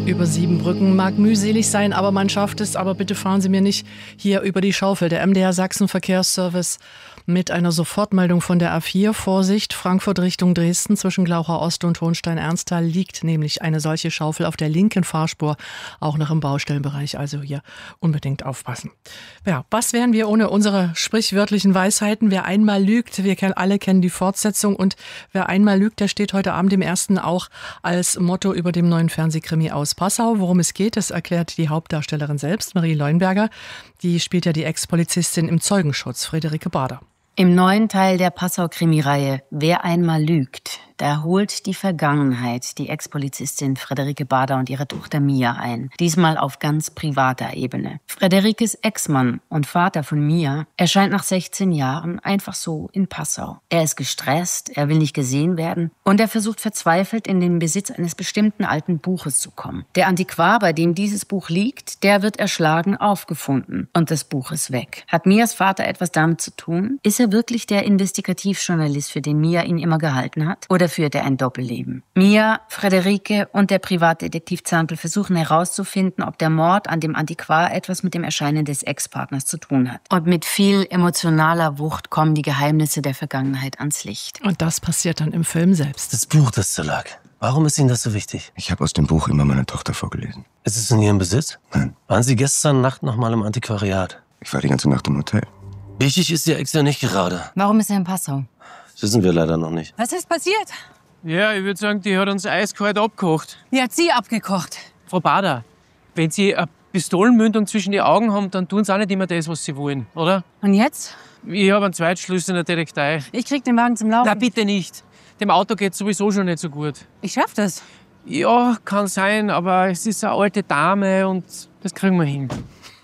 Über 7 Brücken mag mühselig sein, aber man schafft es. Aber bitte fahren Sie mir nicht hier über die Schaufel. Der MDR Sachsen Verkehrsservice mit einer Sofortmeldung von der A4. Vorsicht, Frankfurt Richtung Dresden zwischen Glaucher Ost und Hohenstein-Ernsthal liegt nämlich eine solche Schaufel auf der linken Fahrspur, auch noch im Baustellenbereich. Also hier unbedingt aufpassen. Ja, was wären wir ohne unsere sprichwörtlichen Weisheiten? Wer einmal lügt, wir alle kennen die Fortsetzung. Und wer einmal lügt, der steht heute Abend im Ersten auch als Motto über dem neuen Fernsehkrimi aus Passau. Worum es geht, das erklärt die Hauptdarstellerin selbst, Marie Leuenberger. Die spielt ja die Ex-Polizistin im Zeugenschutz, Friederike Bader. Im neuen Teil der Passau-Krimireihe Wer einmal lügt, da holt die Vergangenheit die Ex-Polizistin Friederike Bader und ihre Tochter Mia ein. Diesmal auf ganz privater Ebene. Friederikes Ex-Mann und Vater von Mia erscheint nach 16 Jahren einfach so in Passau. Er ist gestresst, er will nicht gesehen werden und er versucht verzweifelt in den Besitz eines bestimmten alten Buches zu kommen. Der Antiquar, bei dem dieses Buch liegt, der wird erschlagen aufgefunden und das Buch ist weg. Hat Mias Vater etwas damit zu tun? Ist er wirklich der Investigativjournalist, für den Mia ihn immer gehalten hat? Oder führt er ein Doppelleben? Mia, Friederike und der Privatdetektiv Zantl versuchen herauszufinden, ob der Mord an dem Antiquar etwas mit dem Erscheinen des Ex-Partners zu tun hat. Und mit viel emotionaler Wucht kommen die Geheimnisse der Vergangenheit ans Licht. Und das passiert dann im Film selbst. Das Buch, das da lag. Warum ist Ihnen das so wichtig? Ich habe aus dem Buch immer meiner Tochter vorgelesen. Ist es in Ihrem Besitz? Nein. Waren Sie gestern Nacht noch mal im Antiquariat? Ich war die ganze Nacht im Hotel. Wichtig ist Ihr Ex ja nicht gerade. Warum ist er in Passau? Das wissen wir leider noch nicht. Was ist passiert? Ja, ich würde sagen, die hat uns eiskalt abgekocht. Wie hat sie abgekocht? Frau Bader, wenn Sie eine Pistolenmündung zwischen die Augen haben, dann tun Sie auch nicht immer das, was Sie wollen, oder? Und jetzt? Ich habe einen Zweitschlüssel in der Detektei. Ich krieg den Wagen zum Laufen. Na, bitte nicht. Dem Auto geht's sowieso schon nicht so gut. Ich schaff das. Ja, kann sein, aber es ist eine alte Dame und das kriegen wir hin.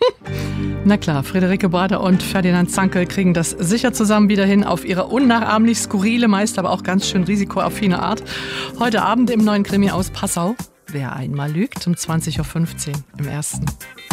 Na klar, Friederike Bader und Ferdinand Zankel kriegen das sicher zusammen wieder hin auf ihre unnachahmlich skurrile, meist aber auch ganz schön risikoaffine Art. Heute Abend im neuen Krimi aus Passau. Wer einmal lügt, um 20.15 Uhr im Ersten.